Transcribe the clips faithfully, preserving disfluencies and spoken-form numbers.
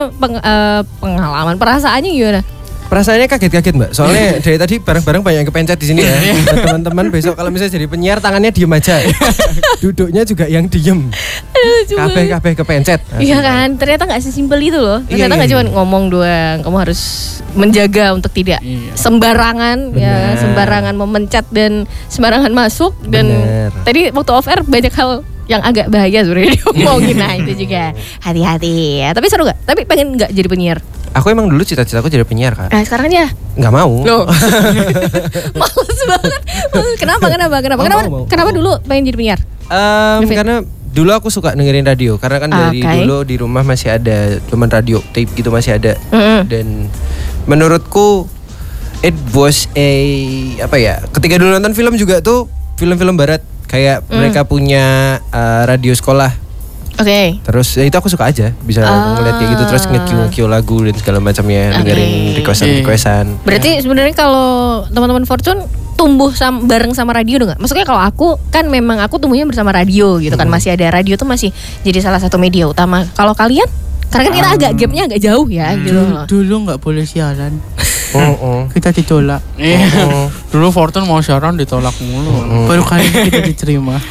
Peng, uh, pengalaman perasaannya gimana? Perasaannya kaget-kaget mbak, soalnya dari tadi barang-barang banyak yang kepencet di sini ya. Teman-teman besok kalau misalnya jadi penyiar tangannya diem aja, duduknya juga yang diem. Kabeh-kabeh kepencet. Iya kan, ternyata nggak sesimpel itu loh. Ternyata nggak iya, iya. cuma ngomong doang, kamu harus menjaga untuk tidak iya. sembarangan, Bener. ya sembarangan memencet dan sembarangan masuk. Dan Bener. tadi waktu off air banyak hal yang agak bahaya sebenarnya diomongin, nah itu juga hati-hati ya. Tapi seru gak? Tapi pengen gak jadi penyiar? Aku emang dulu cita-citaku jadi penyiar Kak. Nah sekarang aja? Gak mau. Loh. Males banget. Kenapa? Kenapa? Kenapa? Mau, kenapa? mau, mau. Kenapa dulu pengen jadi penyiar? Um, karena dulu aku suka dengerin radio. Karena kan dari okay. dulu di rumah masih ada cuman radio tape gitu masih ada. Mm-hmm. Dan menurutku it was a apa ya? Ketika dulu nonton film juga tuh film-film barat. Kayak mm. mereka punya uh, radio sekolah. Oke. Okay. Terus ya itu aku suka aja bisa uh. ngeliat kayak gitu terus nge-Q-nge-Q lagu dan segala macamnya, okay. dengerin requestan-requestan. Berarti ya. sebenarnya kalau teman-teman Fortune tumbuh sam- bareng sama radio dong nggak? Maksudnya kalau aku kan memang aku tumbuhnya bersama radio gitu kan, hmm. masih ada radio tuh masih jadi salah satu media utama. Kalau kalian? Karena kan kita um, agak gapnya agak jauh ya hmm. gitu. Dulu nggak boleh siaran. Oh, oh. Kita ditolak. Oh, oh. Dulu Fortune mau siaran ditolak mulu. Oh. Baru kali ini kita diterima.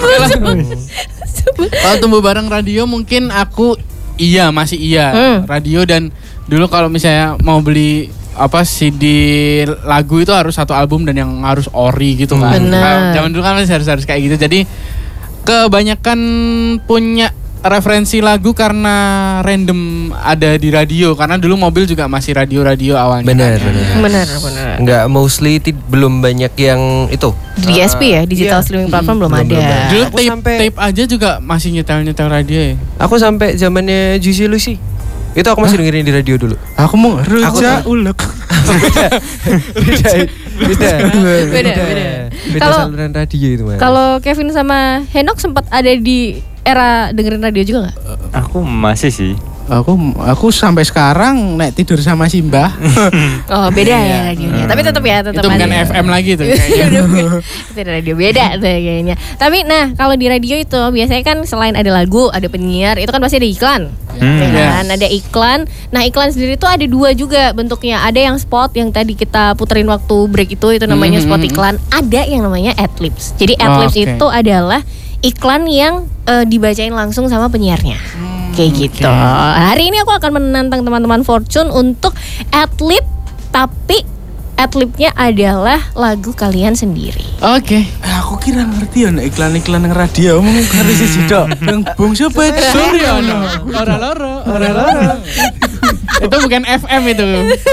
Kalau tumbuh bareng radio mungkin aku iya masih iya hmm. radio. Dan dulu kalau misalnya mau beli apa C D lagu itu harus satu album dan yang harus ori gitu kan. Nah, zaman dulu kan masih harus harus kayak gitu. Jadi kebanyakan punya referensi lagu karena random ada di radio, karena dulu mobil juga masih radio-radio awalnya. Benar, benar. Benar, benar. Enggak mostly t- belum banyak yang itu. D S P ya, digital uh, streaming platform hmm, belum, belum ada. Belum, dulu tape, sampai, tape aja juga masih nyetel-nyetel radio ya. Aku sampai zamannya Juicy Lucy. Itu aku masih Hah? dengerin di radio dulu. Aku mau Ruja Ulek. Beda. Beda. Beda, beda. Beda saluran radio itu, Mas. Kalau Kevin sama Henok sempat ada di era dengerin radio juga nggak? Aku masih sih. Aku aku sampai sekarang naik tidur sama Simba. Oh beda ya radionya. Tapi tetap ya tetap. Itu bukan F M lagi tuh kayaknya. Itu radio beda tuh kayaknya. Tapi nah kalau di radio itu biasanya kan selain ada lagu, ada penyiar, itu kan pasti ada iklan. Hmm. Ya kan? Yes. Ada iklan. Nah iklan sendiri tuh ada dua juga bentuknya. Ada yang spot yang tadi kita puterin waktu break itu, itu namanya hmm. spot iklan. Ada yang namanya adlibs. Jadi adlibs oh, okay. itu adalah iklan yang uh, dibacain langsung sama penyiarnya. Hmm. Kayak gitu. Okay. Hari ini aku akan menantang teman-teman Fortune untuk adlib, tapi adlibnya adalah lagu kalian sendiri. Oke. Okay. Eh, aku kira ngerti ya iklan-iklan yang radio ngomong karo siji tok. Yang bung siapa itu? Suryono. Ora loro, ora loro. Itu bukan F M itu.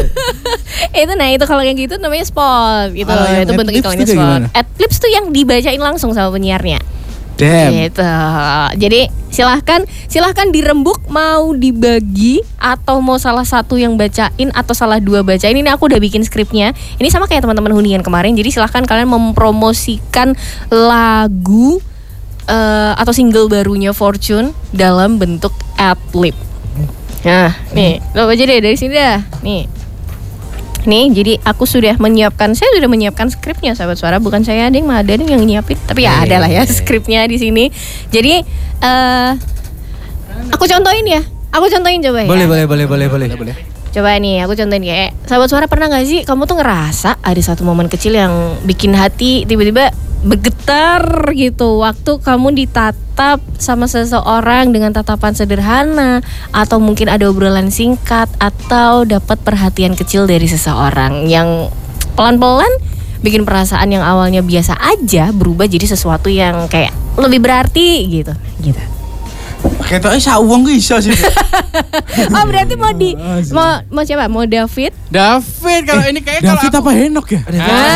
Itu nah itu kalau yang gitu namanya spot gitu. Oh, itu bentuk iklannya spot. Adlibs tuh yang dibacain langsung sama penyiarnya. Damn. Gitu. Jadi silahkan silahkan dirembuk mau dibagi atau mau salah satu yang bacain atau salah dua bacain. Ini aku udah bikin skripnya. Ini sama kayak teman-teman Hunian kemarin. Jadi silahkan kalian mempromosikan lagu uh, atau single barunya Fortune dalam bentuk adlib. Nah, nih, lo baca deh dari sini dah. Nih. Nih, jadi aku sudah menyiapkan, saya sudah menyiapkan skripnya sahabat suara, bukan saya ada yang ada yang nyiapin, tapi ya ada lah ya skripnya di sini. Jadi uh, aku contohin ya, aku contohin coba ya. Boleh, boleh, boleh, boleh, boleh, boleh. Coba nih, aku contohin kayak sahabat suara, pernah nggak sih kamu tuh ngerasa ada satu momen kecil yang bikin hati tiba-tiba bergetar gitu waktu kamu ditatap sama seseorang dengan tatapan sederhana, atau mungkin ada obrolan singkat, atau dapat perhatian kecil dari seseorang yang pelan-pelan bikin perasaan yang awalnya biasa aja berubah jadi sesuatu yang kayak lebih berarti gitu gitu. Ketoknya sauwong ki iso sih. Oh berarti mau di mau mau siapa? Mau David? David kalau eh, ini kayak David kalau apa Henok ya?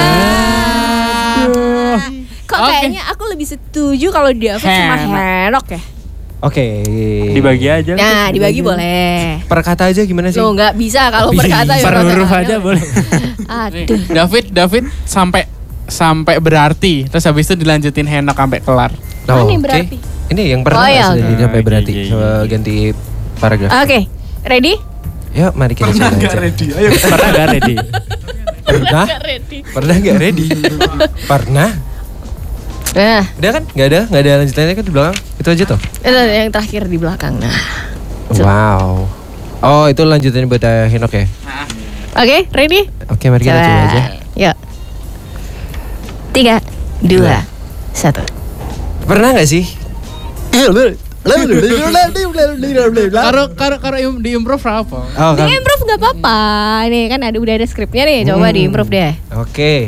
Ah. Kok okay. kayaknya aku lebih setuju kalau David sama Henok ya. Oke, okay. Dibagi aja. Nah, dibagi boleh. Per kata aja gimana sih? Lo nggak bisa kalau per kata ya. Per huruf aja boleh. Aduh. David, David sampai sampai berarti, terus habis itu dilanjutin Henok sampai kelar. Oh, ini berarti. Okay. Ini yang pernah oh, ya, okay. sampai berarti. Okay. Coba ganti paragraf. Oke, okay. Ready? Yuk, mari kita coba. Pernah nggak ready? Ayo. Pernah nggak ready? Pernah? Pernah nggak ready? Pernah? Nah, udah kan? Nggak ada, nggak ada lanjutannya kan di belakang. Itu aja tuh. Itu yang terakhir di belakang. Nah, wow. Oh, itu lanjutannya buat Hinok ya? Oke, okay, ready? Oke, okay, mari kita coba aja. Yuk. Tiga, dua, satu. Pernah nggak sih? Karo karo karo di improve apa? Oh, kan. Di improve nggak apa-apa. Nih kan ada udah ada skripnya nih. Coba hmm. di improve deh. Oke. Okay.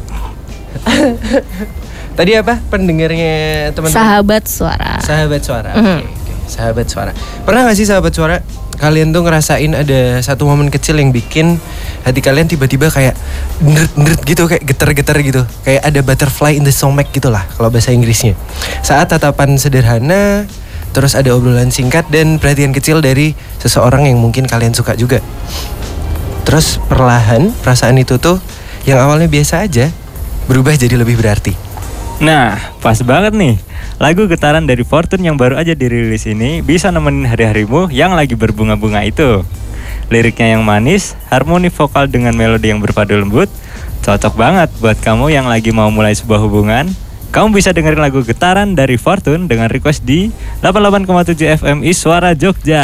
Tadi apa pendengarnya teman-teman? Sahabat suara. Sahabat suara. Mm-hmm. Oke, okay, okay. Sahabat suara. Pernah nggak sih sahabat suara? Kalian tuh ngerasain ada satu momen kecil yang bikin hati kalian tiba-tiba kayak nerd-nerd gitu, kayak getar-getar gitu, kayak ada butterfly in the stomach gitulah kalau bahasa Inggrisnya. Saat tatapan sederhana, terus ada obrolan singkat dan perhatian kecil dari seseorang yang mungkin kalian suka juga. Terus perlahan perasaan itu tuh yang awalnya biasa aja berubah jadi lebih berarti. Nah, pas banget nih. Lagu Getaran dari Fortune yang baru aja dirilis ini bisa nemenin hari-harimu yang lagi berbunga-bunga itu. Liriknya yang manis, harmoni vokal dengan melodi yang berpadu lembut, cocok banget buat kamu yang lagi mau mulai sebuah hubungan. Kamu bisa dengerin lagu Getaran dari Fortune dengan request di delapan puluh delapan koma tujuh F M I Suara Jogja.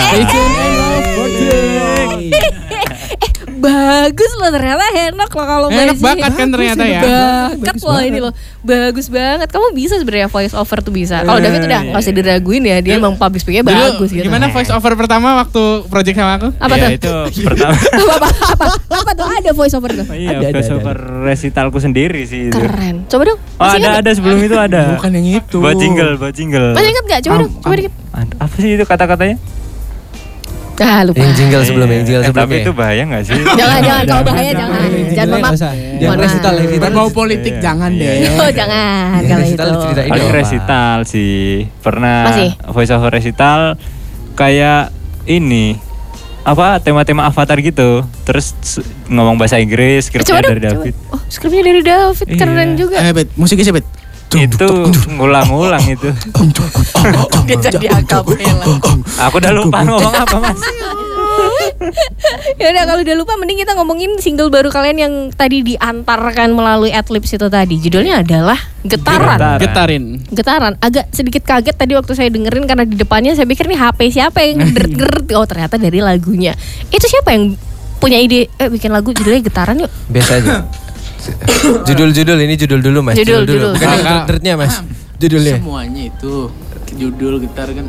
Bagus loh ternyata, enak loh kalau enak banget kan ternyata ya. Bakat loh ini loh, bagus banget. Kamu bisa sebenarnya voice over tuh bisa. Kalau David udah nggak usah diraguin ya, dia emang public speaking-nya bagus gitu. Gimana voice over pertama waktu project sama aku? Apa ya, tuh? Itu pertama. apa, apa, apa tuh ada voice over tuh? Iya, ada, voice ada, over ada. Resitalku sendiri sih. Itu. Keren. Coba dong. Oh, ada ada sebelum itu ada. Bukan yang itu. Buat jingle, buat jingle. Masih ingat nggak? Coba dong, coba dikit. Apa sih itu kata-katanya? Ah, lupa. Yang jingle sebelum yang jingle eh, sebelumnya. Tapi itu bahaya gak sih? Jangan, jangan, kalau bahaya jangan. Jangan memak. Jangan resital, resital. Berbau politik iya, jangan iya. deh. Oh, jangan kalau itu. Paling resital sih. Pernah Masih? voice over resital kayak ini apa tema-tema Avatar gitu. Terus ngomong bahasa Inggris, skripnya dari David. Oh, skripnya dari David, keren juga. Eh, Bet, musiknya sih, Bet. Itu ngulang-ngulang itu. Dia jadi akapela. Aku udah lupa ngomong apa, Mas. Ya udah, kalau udah lupa mending kita ngomongin single baru kalian yang tadi diantarkan melalui Adlibs itu tadi. Judulnya adalah Getaran. Getaran. Getarin. Getaran. Agak sedikit kaget tadi waktu saya dengerin karena di depannya saya pikir nih H P siapa yang ngedert-ngedert. Oh, ternyata dari lagunya. Itu siapa yang punya ide eh bikin lagu judulnya Getaran yuk? Biasa aja. Judul-judul ini judul dulu Mas. Judul, Judul dulu. judul. Bukan yang dert-dertnya Mas. Judulnya. Semuanya itu judul gitar kan.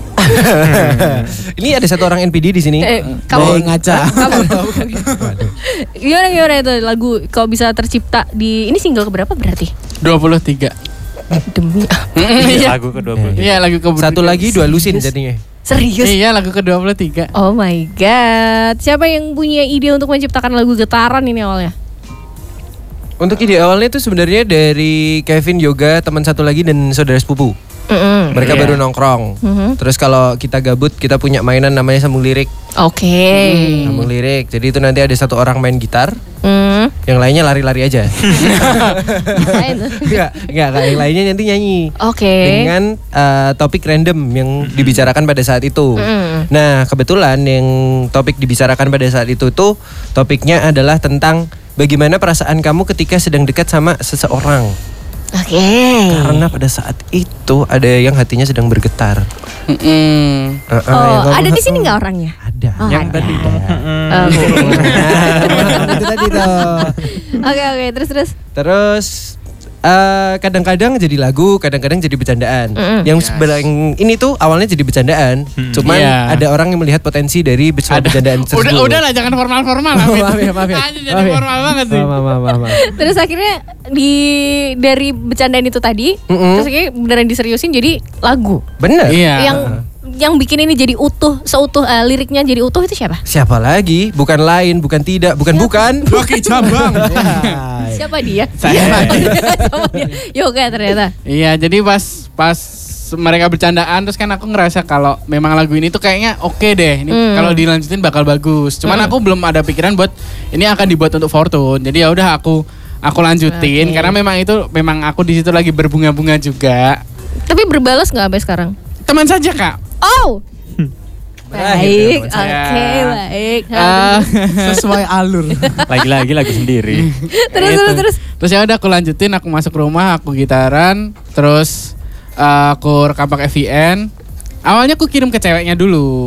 Ini ada satu orang N P D di sini. Eh, Oh, kamu ngaca. kamu gimana gimana itu lagu kok bisa tercipta di ini single keberapa berarti? dua puluh tiga. Demi Iya, lagu ke-dua puluh. Iya, lagu ke Satu lagi dua lusin jadinya. serius? Iya, lagu ke-dua puluh tiga. Oh my god. Siapa yang punya ide untuk menciptakan lagu Getaran ini awalnya? Untuk ide awalnya itu sebenarnya dari Kevin, Yoga, teman satu lagi dan saudara sepupu. Mm-mm. Mereka Iya. baru nongkrong. Mhm. Terus kalau kita gabut, kita punya mainan namanya sambung lirik. Oke. Sambung lirik. Jadi itu nanti ada satu orang main gitar, Hmm. yang lainnya lari-lari aja. Ngapain tuh? Enggak, enggak, yang lainnya nanti nyanyi. Oke. Dengan uh, topik random yang dibicarakan pada saat itu. Mm. Nah, kebetulan yang topik dibicarakan pada saat itu tuh topiknya adalah tentang bagaimana perasaan kamu ketika sedang dekat sama seseorang. Oke. Karena pada saat itu ada yang hatinya sedang bergetar. Mm-mm. Uh, uh, Oh, yang ngomong, ada di sini nggak orangnya? Ada. Oh, Yang ada. tadi Oh. Itu tadi tuh. Oke oke, terus terus. Terus eh, kadang-kadang jadi lagu, kadang-kadang jadi bercandaan. Mm-mm. Yang sebenarnya ini tuh awalnya jadi bercandaan, cuman Iya. ada orang yang melihat potensi dari sebuah Ada. bercandaan tersebut. Udah, udah lah, jangan formal-formal lah. Oh, Fit. maaf ya, maaf ya. Aja jadi Maaf ya. formal banget sih. Maaf, maaf, maaf, maaf. Terus akhirnya di dari bercandaan itu tadi, Mm-mm. terus akhirnya beneran diseriusin jadi lagu. Bener. Iya. Yang yang bikin ini jadi utuh, seutuh eh, liriknya jadi utuh itu siapa? Siapa lagi? Bukan lain, bukan tidak, bukan bukan. Bagi cabang. Siapa dia? Saya. Sama dia. Yoga ternyata. Iya, jadi pas pas mereka bercandaan terus kan aku ngerasa kalau memang lagu ini tuh kayaknya oke deh. Ini Hmm. kalau dilanjutin bakal bagus. Cuman Hmm. aku belum ada pikiran buat ini akan dibuat untuk Fortune. Jadi ya udah aku aku lanjutin Oke. karena memang itu memang aku di situ lagi berbunga-bunga juga. Tapi berbalas nggak sampai sekarang? Teman saja, Kak. Oh. Baik, Berakhir, oke, ya. baik. Ah, Sesuai alur. lagi-lagi lagu sendiri. terus gitu. terus terus. Terus ya udah aku lanjutin, aku masuk rumah, aku gitaran, terus uh, aku rekam pakai V N. Awalnya aku kirim ke ceweknya dulu.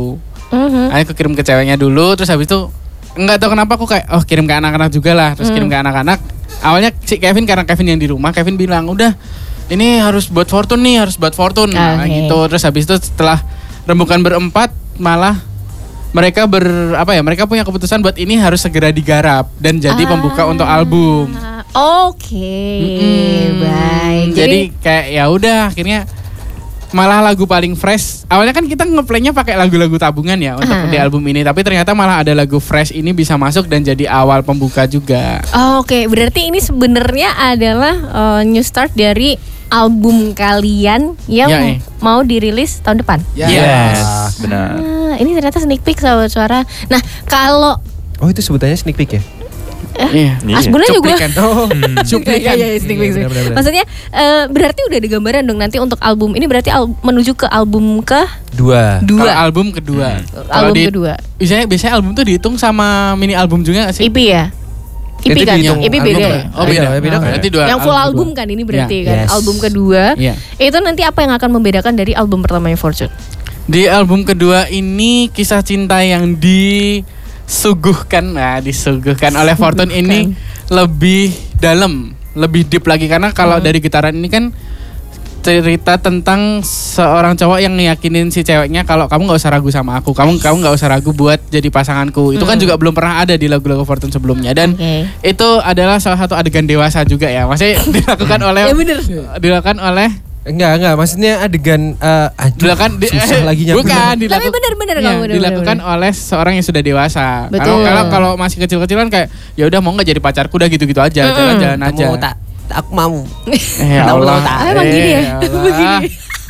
Mm-hmm. Aku kirim ke ceweknya dulu, terus habis itu nggak tahu kenapa aku kayak oh kirim ke anak-anak juga lah, terus mm. kirim ke anak-anak. Awalnya si Kevin karena Kevin yang di rumah, Kevin bilang udah ini harus buat Fortune nih, harus buat Fortune, nah, okay. gitu. Terus habis itu setelah rembukan berempat malah mereka ber apa ya mereka punya keputusan buat ini harus segera digarap dan jadi ah. pembuka untuk album. Oke, okay. baik. Jadi, jadi kayak ya udah akhirnya malah lagu paling fresh. Awalnya kan kita ngeplaynya pakai lagu-lagu tabungan ya untuk uh. di album ini, tapi ternyata malah ada lagu fresh ini bisa masuk dan jadi awal pembuka juga. Oh, Oke, okay. Berarti ini sebenarnya adalah uh, new start dari album kalian yang ya, eh. mau dirilis tahun depan. Yes, yes. benar. Ah, ini ternyata sneak peek sahabat suara. Nah, kalau oh itu sebutannya sneak peek ya? Eh, iya. Asbunnya juga. Oh, cuplikan. Iya, iya, sneak peek. Maksudnya uh, berarti udah ada gambaran dong nanti untuk album ini berarti al- menuju ke album ke dua. Dua. Kalau album kedua. Hmm. Album di, kedua. Biasanya biasanya album tuh dihitung sama mini album juga gak sih? E P ya? E P kan? E P beda ya? Oh beda, beda kan? Berarti dua. Yang full album, album kan ini berarti yeah. kan? Yes. Album kedua. Yeah. Itu nanti apa yang akan membedakan dari album pertamanya Fortune? Di album kedua ini kisah cinta yang disuguhkan, nah disuguhkan oleh Fortune ini lebih dalam, lebih deep lagi karena kalau hmm. dari Getaran ini kan cerita tentang seorang cowok yang ngeyakinin si ceweknya kalau kamu nggak usah ragu sama aku, kamu kamu nggak usah ragu buat jadi pasanganku. Itu hmm. kan juga belum pernah ada di lagu-lagu Fortune sebelumnya dan okay. itu adalah salah satu adegan dewasa juga ya, maksudnya dilakukan oleh ya bener. dilakukan oleh Enggak, enggak, maksudnya adegan uh, aduh, dilakukan di, susah lagi nyambung. Bukan, dilaku, tapi benar-benar ya, kamu dilakukan bener, oleh seorang yang sudah dewasa. Kalau kalau kalau masih kecil-kecilan kayak ya udah mau enggak jadi pacarku udah gitu-gitu aja, mm-hmm. jalan-jalan aja. Mau tak, aku mau. Eh Allah. Ah, emang gini ya? Begini.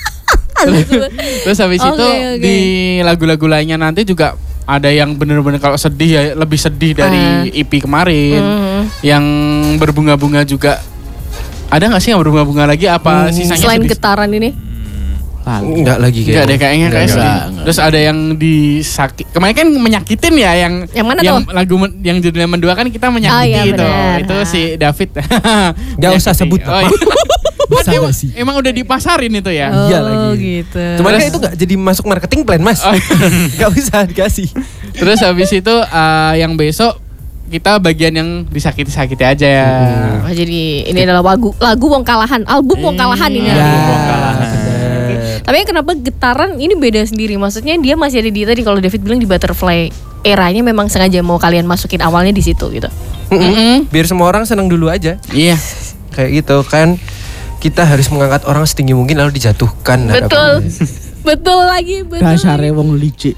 Terus habis okay, itu okay. di lagu-lagu lainnya nanti juga ada yang benar-benar kalau sedih ya lebih sedih dari uh. E P kemarin. Mm. Yang berbunga-bunga juga. Ada gak sih yang berbunga-bunga lagi apa hmm, sisanya selain sedih? Getaran ini? Enggak lagi kayaknya. Enggak deh kayaknya kayak sedih. Terus ada yang disakit. Kemarin kan menyakitin ya yang yang mana yang tuh? lagu men, yang judulnya Mendua kan kita menyakiti oh, iya, itu. Itu ah. si David. Enggak usah sebut apa. Oh, iya. emang, emang udah dipasarin itu ya? Oh, iya lagi. Gitu. Cuman kan itu gak jadi masuk marketing plan, Mas. Oh, gak usah dikasih. Terus habis itu uh, yang besok kita bagian yang disakiti-sakiti aja ya. Hmm. Oh, jadi ini adalah lagu lagu Wong Kalahan, album Wong Kalahan ini. Ya, Wong Kalahan. Tapi kenapa Getaran ini beda sendiri? Maksudnya dia masih ada di tadi kalau David bilang di Butterfly eranya memang sengaja mau kalian masukin awalnya di situ gitu. Mm-hmm. Biar semua orang senang dulu aja. Iya. Kayak gitu kan kita harus mengangkat orang setinggi mungkin lalu dijatuhkan. Betul. Betul lagi, betul. Dasare wong licik.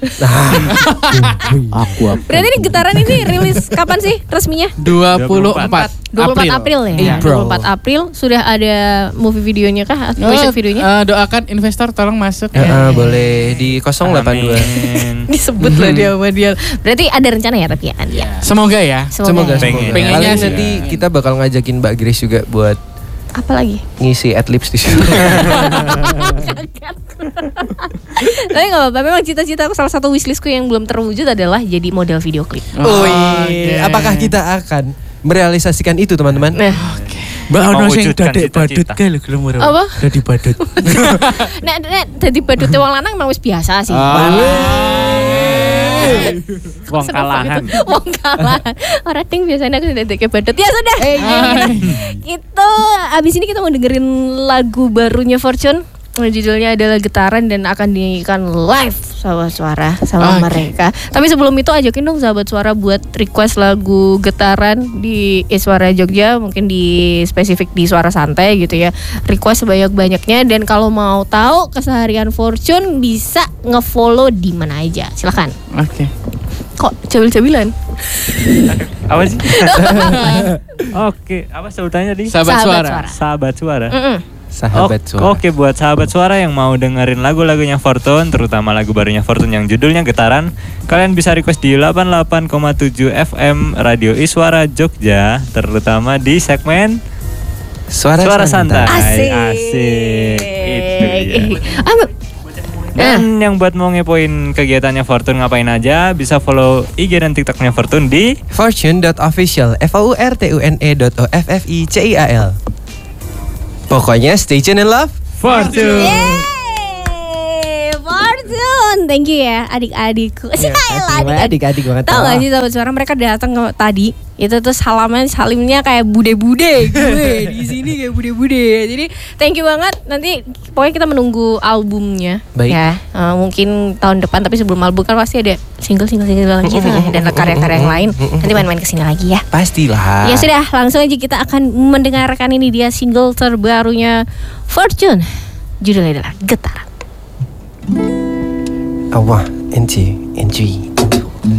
Aku apa? Berarti ini Getaran ini rilis kapan sih resminya? dua puluh empat dua puluh empat April ya. April. dua puluh empat April sudah ada movie videonya kah? Oh, music videonya? Uh, doakan investor tolong masuk ya. Uh, boleh di nol delapan dua. Disebut lah dia sama dia. Berarti ada rencana ya tapi ya. ya. Semoga ya. Semoga. Semoga. Pengen. Pengennya nanti kita bakal ngajakin Mbak Grace juga buat apa lagi? Ngisi adlibs di situ. Tapi nggak apa-apa. Memang cita-cita aku salah satu wishlistku yang belum terwujud adalah jadi model video klip. Oh, okay. Apakah kita akan merealisasikan itu teman-teman? Nah. Okay. Mbak ono sing dadek badut kae lho gelem ora. Apa? Dadi badut. Nek nek dadi badute wong lanang emang wis biasa sih. Wong Kalahan. Wong Kalahan. Orang ting biasanya aku dadek badut. Ya sudah. Itu abis ini kita mau dengerin lagu barunya Fortune. Judulnya adalah Getaran dan akan dinyanyikan live sahabat suara sama okay. mereka. Tapi sebelum itu ajakin dong sahabat suara buat request lagu Getaran di Iswara Jogja, mungkin di spesifik di Suara Santai gitu ya. Request sebanyak-banyaknya dan kalau mau tahu keseharian Fortune bisa ngefollow di mana aja. Silakan. Oke. Okay. Kok cabil-cabilan? Apa sih? Oke, apa sebutannya tadi? Sahabat, sahabat suara. suara. Sahabat suara. Mm-mm. Sahabat suara. Oke, buat sahabat suara yang mau dengerin lagu-lagunya Fortune, terutama lagu barunya Fortune yang judulnya Getaran, kalian bisa request di delapan puluh delapan koma tujuh F M Radio Iswara Jogja, terutama di segmen Suara, Suara Santai. Santai. Asik. Asik. Itu ya. Dan yang buat mau ngepoin kegiatannya Fortune ngapain aja, bisa follow I G dan TikToknya Fortune di fortune dot official F O U R T U N E dot O F F I C I A L. Pokoknya stay tune and love Fortune. Yeay, Fortune. Fortune, thank you ya adik-adikku. Ya, adik-adik. adik-adik banget. Tahu gak sih sahabat suara, mereka datang ke tadi itu tuh salaman salimnya kayak bude-bude gue di sini kayak bude-bude. Jadi thank you banget. Nanti pokoknya kita menunggu albumnya. Baik. Ya, uh, mungkin tahun depan, tapi sebelum album kan pasti ada single-single single lagi dan karya-karya yang lain. Nanti main-main kesini lagi ya. Pastilah. Ya sudah, langsung aja kita akan mendengarkan ini dia single terbarunya Fortune. Judulnya adalah Getaran. Allah, enjoy, enjoy.